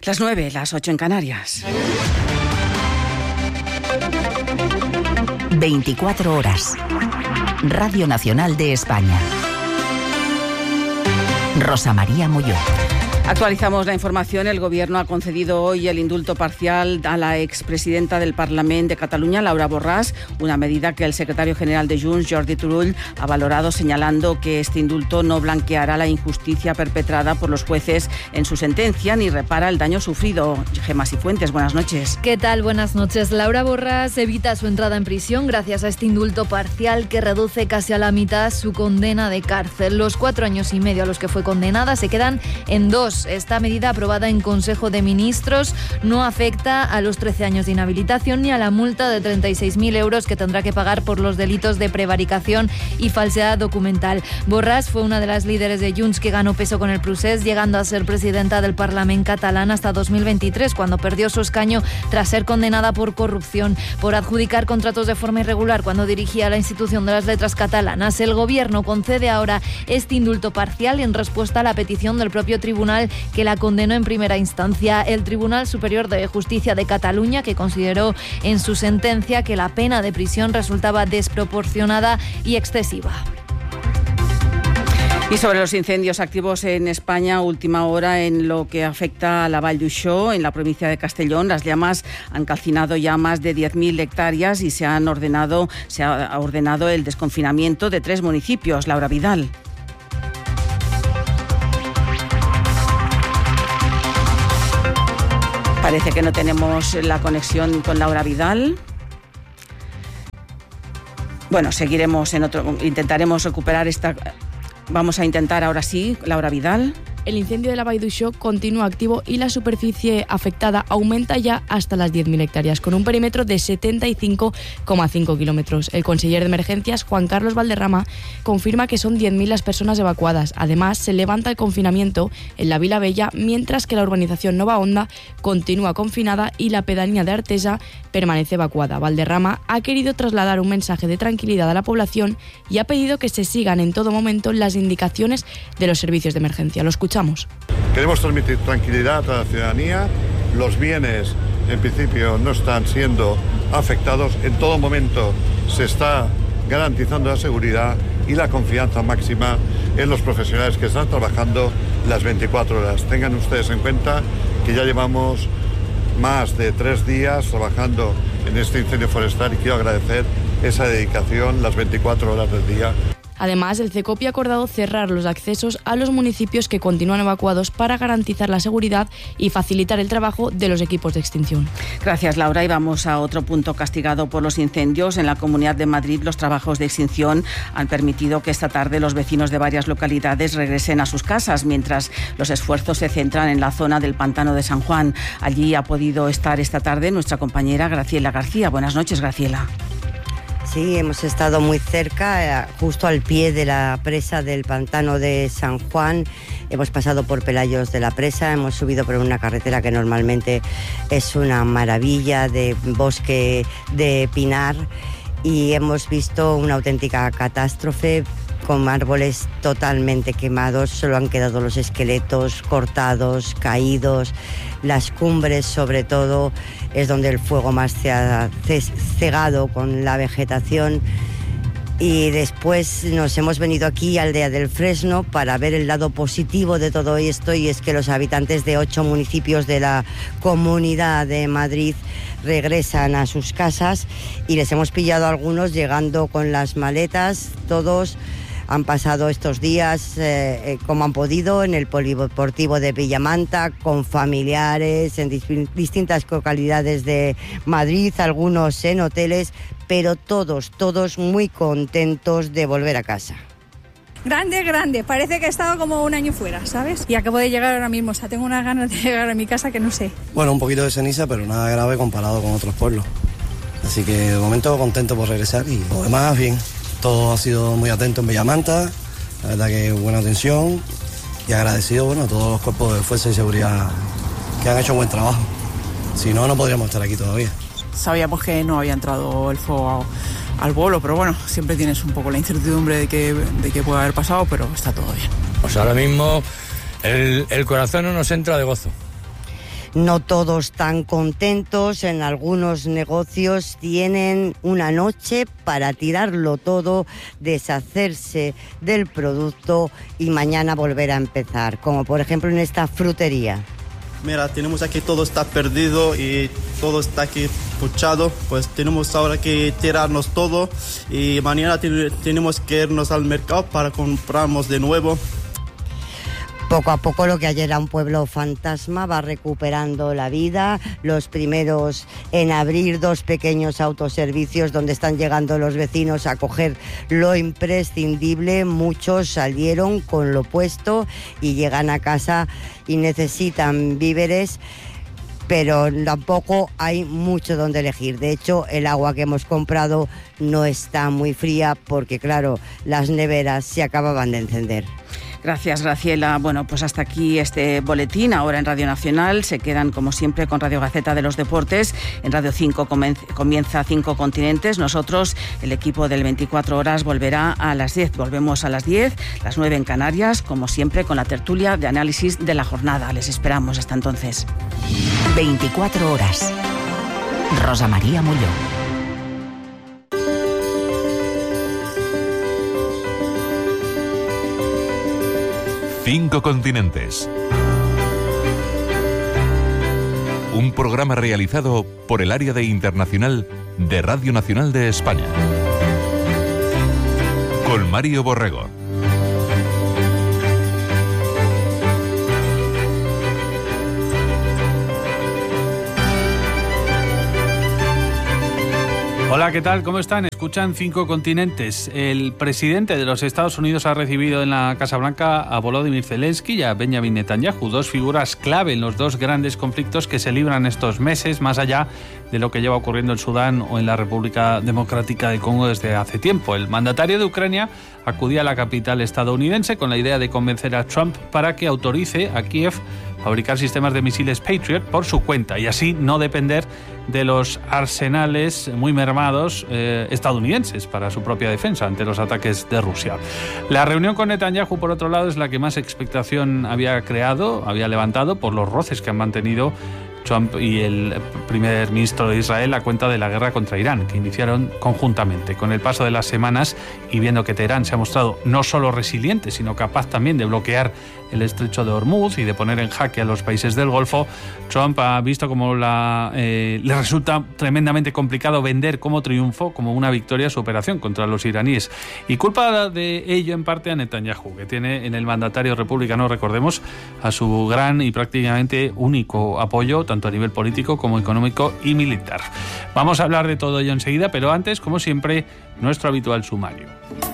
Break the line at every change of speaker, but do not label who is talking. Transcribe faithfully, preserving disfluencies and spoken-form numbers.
Las nueve, las ocho en Canarias.
veinticuatro horas. Radio Nacional de España. Rosa María Molló.
Actualizamos la información. El Gobierno ha concedido hoy el indulto parcial a la expresidenta del Parlament de Cataluña, Laura Borràs, una medida que el secretario general de Junts, Jordi Turull, ha valorado señalando que este indulto no blanqueará la injusticia perpetrada por los jueces en su sentencia ni repara el daño sufrido. Gemma Cifuentes, buenas noches.
¿Qué tal? Buenas noches. Laura Borràs evita su entrada en prisión gracias a este indulto parcial que reduce casi a la mitad su condena de cárcel. Los cuatro años y medio a los que fue condenada se quedan en dos. Esta medida, aprobada en Consejo de Ministros, no afecta a los trece años de inhabilitación ni a la multa de treinta y seis mil euros que tendrá que pagar por los delitos de prevaricación y falsedad documental. Borràs fue una de las líderes de Junts que ganó peso con el procés, llegando a ser presidenta del Parlament catalán hasta dos mil veintitrés, cuando perdió su escaño tras ser condenada por corrupción, por adjudicar contratos de forma irregular cuando dirigía la institución de las letras catalanas. El Gobierno concede ahora este indulto parcial en respuesta a la petición del propio tribunal que la condenó en primera instancia. El Tribunal Superior de Justicia de Cataluña, que consideró en su sentencia que la pena de prisión resultaba desproporcionada y excesiva.
Y sobre los incendios activos en España, última hora en lo que afecta a la Vall d'Uixó, en la provincia de Castellón. Las llamas han calcinado ya más de diez mil hectáreas y se, han ordenado, se ha ordenado el desconfinamiento de tres municipios. Laura Vidal. Parece que no tenemos la conexión con Laura Vidal. Bueno, seguiremos en otro... Intentaremos recuperar esta... Vamos a intentar ahora sí, Laura Vidal.
El incendio de la Vall d'Uixó continúa activo y la superficie afectada aumenta ya hasta las diez mil hectáreas, con un perímetro de setenta y cinco coma cinco kilómetros. El conseller de Emergencias, Juan Carlos Valderrama, confirma que son diez mil las personas evacuadas. Además, se levanta el confinamiento en la Vila Bella, mientras que la urbanización Nova Onda continúa confinada y la pedanía de Artesa permanece evacuada. Valderrama ha querido trasladar un mensaje de tranquilidad a la población y ha pedido que se sigan en todo momento las indicaciones de los servicios de emergencia. Lo escuchamos.
Queremos transmitir tranquilidad a la ciudadanía. Los bienes, en principio, no están siendo afectados. En todo momento se está garantizando la seguridad y la confianza máxima en los profesionales que están trabajando las veinticuatro horas. Tengan ustedes en cuenta que ya llevamos más de tres días trabajando en este incendio forestal y quiero agradecer esa dedicación las veinticuatro horas del día.
Además, el CECOPI ha acordado cerrar los accesos a los municipios que continúan evacuados para garantizar la seguridad y facilitar el trabajo de los equipos de extinción.
Gracias, Laura. Y vamos a otro punto castigado por los incendios. En la Comunidad de Madrid, los trabajos de extinción han permitido que esta tarde los vecinos de varias localidades regresen a sus casas, mientras los esfuerzos se centran en la zona del Pantano de San Juan. Allí ha podido estar esta tarde nuestra compañera Graciela García. Buenas noches, Graciela.
Sí, hemos estado muy cerca, justo al pie de la presa del Pantano de San Juan. Hemos pasado por Pelayos de la Presa, hemos subido por una carretera que normalmente es una maravilla de bosque de pinar y hemos visto una auténtica catástrofe con árboles totalmente quemados. Solo han quedado los esqueletos cortados, caídos. Las cumbres, sobre todo, es donde el fuego más se ha cegado con la vegetación. Y después nos hemos venido aquí a Aldea del Fresno para ver el lado positivo de todo esto, y es que los habitantes de ocho municipios de la Comunidad de Madrid regresan a sus casas y les hemos pillado a algunos llegando con las maletas. Todos han pasado estos días eh, como han podido en el polideportivo de Villamanta, con familiares en dis- distintas localidades de Madrid, algunos en hoteles, pero todos, todos muy contentos de volver a casa.
Grande, grande, parece que he estado como un año fuera, ¿sabes? Y acabo de llegar ahora mismo, o sea, tengo unas ganas de llegar a mi casa que no sé.
Bueno, un poquito de ceniza, pero nada grave comparado con otros pueblos. Así que de momento contento por regresar y lo demás bien. Todo ha sido muy atento en Villamanta, la verdad que buena atención y agradecido, bueno, a todos los cuerpos de fuerza y seguridad que han hecho un buen trabajo. Si no, no podríamos estar aquí todavía.
Sabíamos que no había entrado el fuego al vuelo, pero bueno, siempre tienes un poco la incertidumbre de que, de que pueda haber pasado, pero está todo bien.
Pues ahora mismo el, el corazón no nos entra de gozo.
No todos tan contentos, en algunos negocios tienen una noche para tirarlo todo, deshacerse del producto y mañana volver a empezar, como por ejemplo en esta frutería.
Mira, tenemos aquí todo está perdido y todo está aquí puchado, pues tenemos ahora que tirarnos todo y mañana te- tenemos que irnos al mercado para comprarnos de nuevo.
Poco a poco lo que ayer era un pueblo fantasma va recuperando la vida. Los primeros en abrir dos pequeños autoservicios donde están llegando los vecinos a coger lo imprescindible. Muchos salieron con lo puesto y llegan a casa y necesitan víveres, pero tampoco hay mucho donde elegir. De hecho, el agua que hemos comprado no está muy fría porque, claro, las neveras se acababan de encender.
Gracias, Graciela. Bueno, pues hasta aquí este boletín. Ahora en Radio Nacional se quedan, como siempre, con Radio Gaceta de los Deportes. En Radio cinco comienza Cinco Continentes. Nosotros, el equipo del veinticuatro horas, volverá a las diez. Volvemos a las diez, las nueve en Canarias, como siempre, con la tertulia de análisis de la jornada. Les esperamos hasta entonces.
veinticuatro horas. Rosa María Molló.
Cinco Continentes. Un programa realizado por el área de internacional de Radio Nacional de España. Con Mario Borrego.
Hola, ¿qué tal? ¿Cómo están? Escuchan Cinco Continentes. El presidente de los Estados Unidos ha recibido en la Casa Blanca a Volodymyr Zelensky y a Benjamin Netanyahu, dos figuras clave en los dos grandes conflictos que se libran estos meses, más allá de lo que lleva ocurriendo en Sudán o en la República Democrática del Congo desde hace tiempo. El mandatario de Ucrania acudía a la capital estadounidense con la idea de convencer a Trump para que autorice a Kiev fabricar sistemas de misiles Patriot por su cuenta y así no depender de los arsenales muy mermados eh, estadounidenses para su propia defensa ante los ataques de Rusia. La reunión con Netanyahu, por otro lado, es la que más expectación había creado, había levantado por los roces que han mantenido Trump y el primer ministro de Israel a cuenta de la guerra contra Irán, que iniciaron conjuntamente. Con el paso de las semanas y viendo que Teherán se ha mostrado no solo resiliente, sino capaz también de bloquear el estrecho de Hormuz y de poner en jaque a los países del Golfo, Trump ha visto como la, eh, le resulta tremendamente complicado vender como triunfo, como una victoria, su operación contra los iraníes. Y culpa de ello en parte a Netanyahu, que tiene en el mandatario republicano, recordemos, a su gran y prácticamente único apoyo, tanto a nivel político como económico y militar. Vamos a hablar de todo ello enseguida, pero antes, como siempre, nuestro habitual sumario.